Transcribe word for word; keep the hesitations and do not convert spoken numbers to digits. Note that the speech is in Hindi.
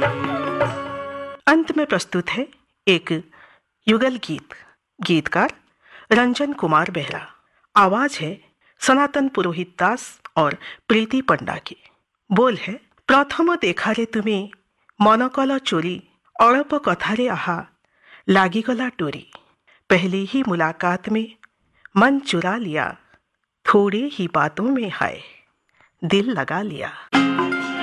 अंत में प्रस्तुत है एक युगल गीत। गीतकार रंजन कुमार बेहरा। आवाज है सनातन पुरोहित दास और प्रीति पंडा की। बोल है, प्रथम देखारे तुमे मन कल चोरी, अड़प कथारे आहा लागिगला टोरी। पहले ही मुलाकात में मन चुरा लिया, थोड़े ही बातों में हाय दिल लगा लिया।